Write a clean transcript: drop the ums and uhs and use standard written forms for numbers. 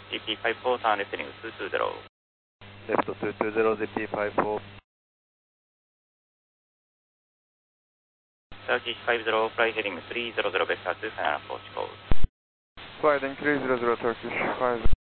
GP54 turn left heading 220. Left 220, GP54. Turkish 50, fly heading 300 vector 2 final approach code. Flight heading 300 Turkish 50.